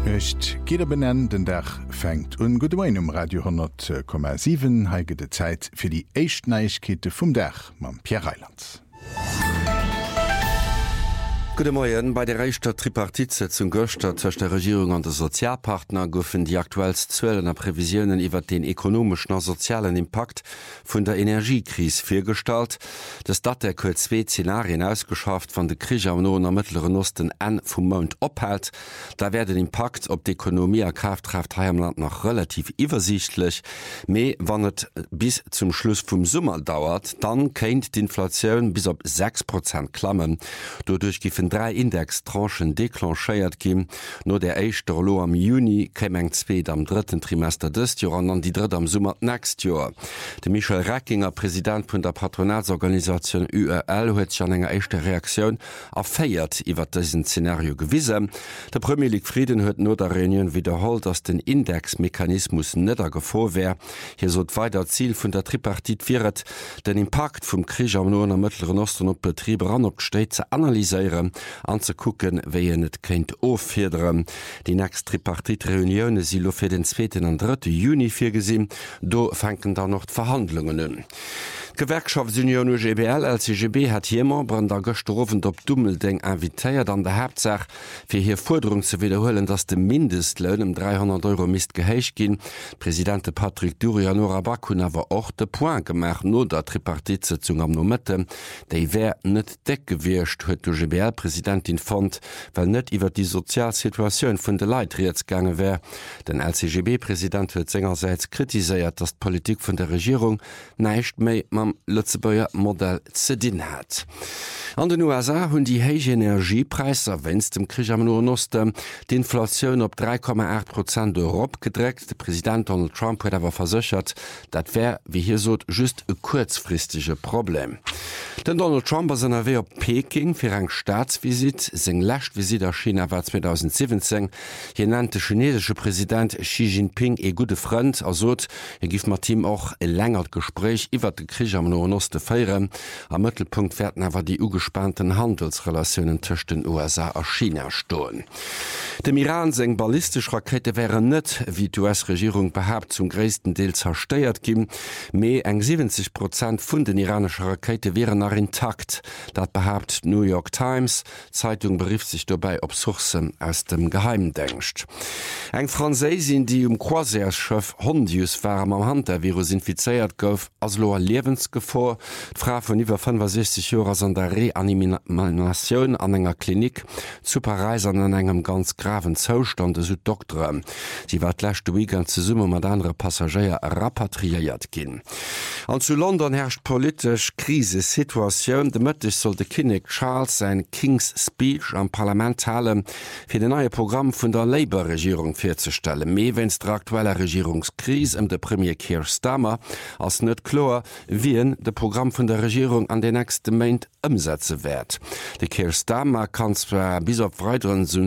Echt Gider benennen den Dach fängt un Gute Morgen um Radio 10,7 heige de Zeit fir die echt Neichkete vum Dach mam Pierre Reilands. Gute Morgen. Bei der Reichsstadt Tripartitssitzung Göster zwischen der Regierung und der Sozialpartner goffen die aktuellst 12 Prävisionen über den ökonomischen und sozialen Impact von der Energiekrise vorgestellt. Das dat der zwei Szenarien ausgeschafft von der Krieg am Norden am Mittleren Osten an vom Mond abhält. Da wäre der Impact auf die Ökonomie und Kaufkraft hier im Land noch relativ übersichtlich. Aber wenn es bis zum Schluss vom Sommer dauert, dann könnte die Inflation bis auf 6% klammen. Dadurch giffen 3 Indextranchen deklancheiert gin, no der Eichter Lo am Juni käm eng zweet am 3. Trimester des Jahr an die 3. am Summer näst Jahr. De Michael Reckinger, Präsident vun der Patronatsorganisation URL, huet an enger echte Reaktion aféiert iwwer diesen Szenario gewisse. Der Premier League Frieden huet no der Reunion wiederholt, dass den Indexmechanismus netter gefo wär. Hier sot weiter Ziel vun der Tripartit viret, den Impact vum Krieg am Norden am Mittleren Osten op Betriebe ran opsteet ze analyseieren, anzugucken, wie ihr net kennt aufhederen. Die nächste Tripartit-Reunion silo für den 2. und 3. Juni vorgesehen. Do fangen da noch die Verhandlungen an. Gewerkschaftsunion GBL LCGB hat hier Member an der Gösterofend op Dummelding invitéiert an der Hauptsache für hier Forderung zu wiederholen, dass der Mindestlohn um 300 € misst geheicht gin. Präsident Patrick Durian Orabakun aber auch de Point gemacht, no der Tripartitsitzung am Nomette, déi wär net deckgewircht, huet der GBL-Präsidentin fand, weil net iwwer die Sozialsituation vun de Leiit jetzt gange wär. Den LCGB-Präsident huet seinerseits kritiséiert, dass die Politik vun der Regierung neicht méi am Lützebauer Modell ze din hat. An den USA hunn die heige Energiepreise wenns dem Krieg am Osten die Inflation op 3,8% Europa gedreckt. Der Präsident Donald Trump huet awer versichert, dat wär, wie hier sot, just e kurzfristige Problem. Den Donald Trump as NRW op Peking fir eng Staatsvisit, seng lächt Visit a China war 2017. Hier nannte chinesische Präsident Xi Jinping e gute Freund, asot, gif mat Team auch e längert Gespräch iwwer de Krieg am Osten feieren. Am Mittelpunkt werden aber die ugespannten Handelsrelationen zwischen den USA und China stehen. Dem Iran seng ballistisch Rakete wären net, wie die US-Regierung behauptet, zum größten Teil zerstört gin. Mehr eng 70% vun den iranischen Rakete wären noch intakt. Das behauptet New York Times. Zeitung berief sich dabei auf Sourcen aus dem Geheimdienst. Eng Französin, die Croisière-Schiff Hondius war am Hand der Virus infiziert gouf, as lo Lebensgefahr. Die Frau von über 65 Jahren an der Reanimation an enger Klinik zu Paris an engem ganz graven Zustand, so Doktor. Sie war letzte Weekend zu Summe mit anderen Passagieren rapatriiert gin. An zu London herrscht politisch Krisesituation. De Mittwoch sollte König Charles sein King's Speech am Parlament halten, für das neue Programm von der Labour-Regierung vorzustellen. Mehr wenn es der aktuelle Regierungskrise der Premier Keir Starmer als nicht klar, wie das Programm von der Regierung an den nächsten Monat umsetzen wird. Der Keir Starmer kann zwar bis auf weiteren